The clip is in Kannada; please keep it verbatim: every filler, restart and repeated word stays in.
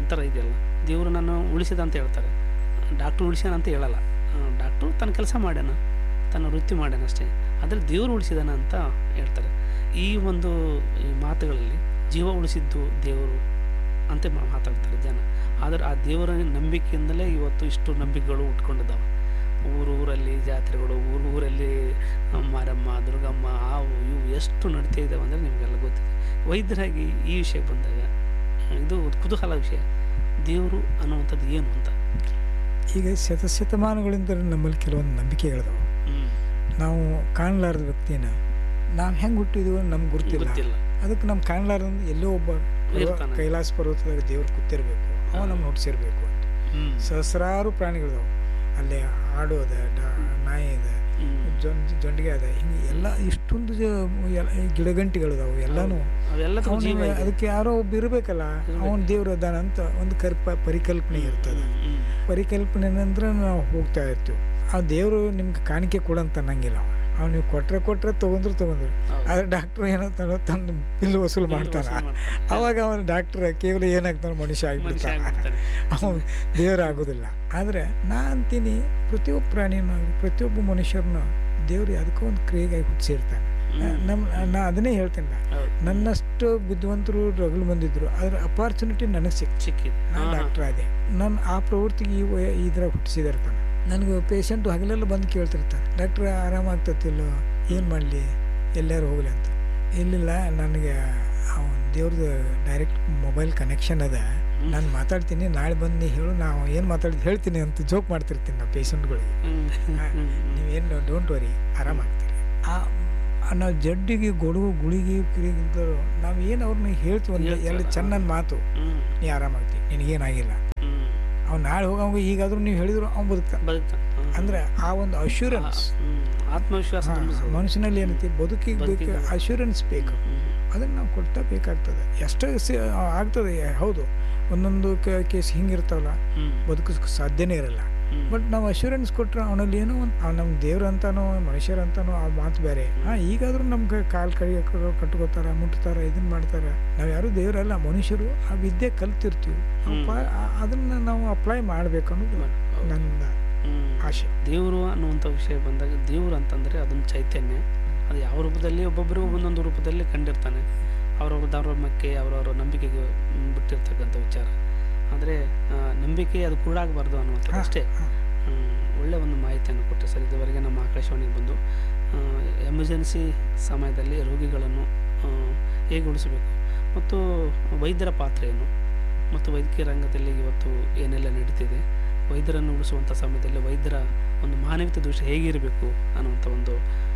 ಥರ ಇದೆಯಲ್ಲ, ದೇವರು ನಾನು ಉಳಿಸಿದ ಅಂತ ಹೇಳ್ತಾರೆ, ಡಾಕ್ಟ್ರು ಉಳಿಸ್ಯಾನ ಅಂತ ಹೇಳಲ್ಲ. ಡಾಕ್ಟ್ರು ತನ್ನ ಕೆಲಸ ಮಾಡ್ಯಾನ, ತನ್ನ ವೃತ್ತಿ ಮಾಡ್ಯಾನ ಅಷ್ಟೇ, ಆದರೆ ದೇವರು ಉಳಿಸಿದಾನ ಅಂತ ಹೇಳ್ತಾರೆ. ಈ ಒಂದು ಈ ಮಾತುಗಳಲ್ಲಿ ಜೀವ ಉಳಿಸಿದ್ದು ದೇವರು ಅಂತ ಮಾತಾಡ್ತಾರೆ ಜನ. ಆದರೆ ಆ ದೇವರ ನಂಬಿಕೆಯಿಂದಲೇ ಇವತ್ತು ಇಷ್ಟು ನಂಬಿಕೆಗಳು ಉಟ್ಕೊಂಡಿದ್ದಾವೆ. ಊರು ಊರಲ್ಲಿ ಜಾತ್ರೆಗಳು, ಊರು ಊರಲ್ಲಿ ಮಾರಮ್ಮ, ದುರ್ಗಮ್ಮ, ಹಾವು ಇವು ಎಷ್ಟು ನಡೀತಾ ಇದ್ದಾವೆ ಅಂದರೆ ನಿಮಗೆಲ್ಲ ಗೊತ್ತಿದೆ. ವೈದ್ಯರಾಗಿ ಈ ವಿಷಯಕ್ಕೆ ಬಂದಾಗ ಇದು ಕುತೂಹಲ ವಿಷಯ, ದೇವರು ಅನ್ನುವಂಥದ್ದು ಏನು ಅಂತ. ಈಗ ಶತಶತಮಾನಗಳಿಂದ ನಮ್ಮಲ್ಲಿ ಕೆಲವೊಂದು ನಂಬಿಕೆಗಳಿದಾವೆ. ನಾವು ಕಾಣಲಾರದ ವ್ಯಕ್ತಿನ ನಾವು ಹೆಂಗೆ ಹುಟ್ಟಿದೀವೋ ನಮ್ಗೆ ಗುರುತಿಲ್ಲ. ಅದಕ್ಕೆ ನಮ್ಮ ಕಾಣಲಾರ್ದ ಎಲ್ಲೋ ಒಬ್ಬ ಕೈಲಾಸ ಪರ್ವತದಾಗ ದೇವ್ರು ಕೂತಿರ್ಬೇಕು, ಅವ ನಮ್ಗೆ ಹುಟ್ಟಿಸಿರ್ಬೇಕು ಅಂತ. ಸಹಸ್ರಾರು ಪ್ರಾಣಿಗಳಿದಾವೆ ಅಲ್ಲಿ, ಆಡು ಅದ, ನಾಯಿ ಅದ, ಜೊಂಡ್ ಜೊಂಡಿಗೆ ಅದ, ಹಿಂಗೆ ಎಲ್ಲ ಇಷ್ಟೊಂದು ಗಿಡಗಂಟಿಗಳಿದಾವೆ ಎಲ್ಲನೂ. ಅದಕ್ಕೆ ಯಾರೋ ಒಬ್ಬ ಇರಬೇಕಲ್ಲ, ಅವನು ದೇವ್ರು ಅದಾನ ಅಂತ ಒಂದು ಕಲ್ಪ ಪರಿಕಲ್ಪನೆ ಇರ್ತದೆ. ಪರಿಕಲ್ಪನೆ ಅಂದ್ರೆ ನಾವು ಹೋಗ್ತಾ ಇರ್ತೀವಿ. ಆ ದೇವರು ನಿಮ್ಗೆ ಕಾಣಿಕೆ ಕೊಡಂತ ಅನ್ನಂಗಿಲ್ಲ. ಅವ್ನು ನೀವು ಕೊಟ್ಟರೆ ಕೊಟ್ಟರೆ ತೊಗೊಂಡ್ರು ತೊಗೊಂಡ್ರು ಆದರೆ ಡಾಕ್ಟ್ರು ಏನಂತಾನೋ ತನ್ನ ಬಿಲ್ ವಸೂಲು ಮಾಡ್ತಾನೆ. ಅವಾಗ ಅವನು ಡಾಕ್ಟ್ರ್ ಕೇವಲ ಏನಾಗ್ತಾನೆ, ಮನುಷ್ಯ ಆಗಿಬಿಡ್ತಾನೆ, ಅವನು ದೇವರಾಗೋದಿಲ್ಲ. ಆದರೆ ನಾ ಅಂತೀನಿ, ಪ್ರತಿಯೊಬ್ಬ ಪ್ರಾಣಿನೂ ಪ್ರತಿಯೊಬ್ಬ ಮನುಷ್ಯರನ್ನು ದೇವರು ಅದಕ್ಕೂ ಒಂದು ಕ್ರಿಯೆಗಾಗಿ ಹುಟ್ಟಿಸಿರ್ತಾನೆ. ನಮ್ಮ ನಾ ಅದನ್ನೇ ಹೇಳ್ತೀನಿ, ನನ್ನಷ್ಟು ಬುದ್ಧಿವಂತರು ರಗಲು ಬಂದಿದ್ರು, ಅದರ ಅಪಾರ್ಚುನಿಟಿ ನನಗೆ ಸಿಕ್ ಸಿಕ್ಕಿದೆ ನಾನು ಡಾಕ್ಟ್ರ್ ಆದೆ. ನನ್ನ ಆ ಪ್ರವೃತ್ತಿಗೆ ಈ ವಯ ಇದ್ರಾಗ ಹುಟ್ಟಿಸಿದಿರ್ತಾನೆ. ನನಗೆ ಪೇಷಂಟು ಹಗಲೆಲ್ಲ ಬಂದು ಕೇಳ್ತಿರ್ತಾರೆ, ಡಾಕ್ಟ್ರ್ ಆರಾಮಾಗ್ತತಿಲ್ಲೋ, ಏನು ಮಾಡಲಿ, ಎಲ್ಲರೂ ಹೋಗಲಿ ಅಂತ. ಇಲ್ಲಿಲ್ಲ, ನನಗೆ ಅವನು ದೇವ್ರದ್ದು ಡೈರೆಕ್ಟ್ ಮೊಬೈಲ್ ಕನೆಕ್ಷನ್ ಅದ, ನಾನು ಮಾತಾಡ್ತೀನಿ, ನಾಳೆ ಬಂದು ಹೇಳು, ನಾವು ಏನು ಮಾತಾಡಿದ್ದು ಹೇಳ್ತೀನಿ ಅಂತ ಜೋಕ್ ಮಾಡ್ತಿರ್ತೀನಿ ನಾವು ಪೇಷಂಟ್ಗಳಿಗೆ. ನೀವೇನು ಡೋಂಟ್ ವರಿ, ಆರಾಮಾಗ್ತೀರಿ. ಆ ನಾವು ಜಡ್ಡಿಗೆ ಗೊಡುಗು ಗುಳಿಗೆ ಕಿರಿಗಿಂತ ನಾವು ಏನು ಅವ್ರನ್ನ ಹೇಳ್ತೀವಿ ಒಂದು ಎಲ್ಲ ಚೆನ್ನಾಗಿ ಮಾತು, ನೀ ಆರಾಮಾಗ್ತೀವಿ, ನಿನಗೇನಾಗಿಲ್ಲ, ಅವ್ನು ನಾಳೆ ಹೋಗಂಗ ಈಗಾದ್ರೂ ನೀವು ಹೇಳಿದ್ರು ಅವ್ನು ಬದುಕ್ತಾನೆ ಬದುಕ್ತಾನೆ ಅಂದರೆ ಆ ಒಂದು ಅಶ್ಯೂರೆನ್ಸ್, ಆತ್ಮವಿಶ್ವಾಸ ಮನುಷ್ಯನಲ್ಲಿ ಏನೈತಿ, ಬದುಕಿಗೆ ಬೇಕು ಅಶ್ಯೂರೆನ್ಸ್ ಬೇಕು. ಅದನ್ನು ನಾವು ಕೊಡ್ತಾ ಬೇಕಾಗ್ತದೆ. ಎಷ್ಟೇ ಆಗ್ತದೆ, ಹೌದು ಒಂದೊಂದು ಕೇಸ್ ಹಿಂಗಿರ್ತಾವಲ್ಲ, ಬದುಕಿಸೋಕೆ ಸಾಧ್ಯನೇ ಇರಲ್ಲ. ಬಟ್ ನಾವು ಅಶ್ಯೂರೆನ್ಸ್ ಕೊಟ್ಟರೆ ಅವನಲ್ಲಿ ಏನೋ ಒಂದು ನಮ್ಮ ದೇವ್ರ ಅಂತಾನೋ ಮನುಷ್ಯರಂತಾನೋ ಆ ಮಾತು ಬೇರೆ. ಹಾಂ, ಈಗಾದರೂ ನಮ್ಗೆ ಕಾಲು ಕೈ ಕಟ್ಕೋತಾರ, ಮುಟ್ತಾರ, ಇದನ್ನ ಮಾಡ್ತಾರೆ. ನಾವು ಯಾರೂ ದೇವರಲ್ಲ, ಮನುಷ್ಯರು. ಆ ವಿದ್ಯೆ ಕಲ್ತಿರ್ತೀವಿ, ಅದನ್ನು ನಾವು ಅಪ್ಲೈ ಮಾಡಬೇಕು ಅನ್ನೋದು ನನ್ನ ಆಶೆ. ದೇವರು ಅನ್ನುವಂಥ ವಿಷಯ ಬಂದಾಗ, ದೇವರು ಅಂತಂದರೆ ಅದೊಂದು ಚೈತನ್ಯ. ಅದು ಯಾವ ರೂಪದಲ್ಲಿ, ಒಬ್ಬೊಬ್ಬರು ಒಂದೊಂದು ರೂಪದಲ್ಲಿ ಕಂಡಿರ್ತಾನೆ. ಅವರವ್ರ ಧರ್ಮಕ್ಕೆ, ಅವರವರ ನಂಬಿಕೆಗೆ ಬಿಟ್ಟಿರ್ತಕ್ಕಂಥ ವಿಚಾರ. ಆದರೆ ನಂಬಿಕೆ ಅದು ಕೂಡಾಗಬಾರ್ದು ಅನ್ನುವಂಥದ್ದು ಅಷ್ಟೇ. ಒಳ್ಳೆಯ ಒಂದು ಮಾಹಿತಿಯನ್ನು ಕೊಟ್ಟೆ ಸರ್. ಇದುವರೆಗೆ ನಮ್ಮ ಆಕಾಶವಾಣಿಗೆ ಬಂದು ಎಮರ್ಜೆನ್ಸಿ ಸಮಯದಲ್ಲಿ ರೋಗಿಗಳನ್ನು ಹೇಗೆ ಉಳಿಸಬೇಕು ಮತ್ತು ವೈದ್ಯರ ಪಾತ್ರೆಯನ್ನು ಮತ್ತು ವೈದ್ಯಕೀಯ ರಂಗದಲ್ಲಿ ಇವತ್ತು ಏನೆಲ್ಲ ನಡೀತಿದೆ, ವೈದ್ಯರನ್ನು ಉಳಿಸುವಂಥ ಸಮಯದಲ್ಲಿ ವೈದ್ಯರ ಒಂದು ಮಾನವೀಯತೆ ದೋಷ ಹೇಗಿರಬೇಕು ಅನ್ನುವಂಥ ಒಂದು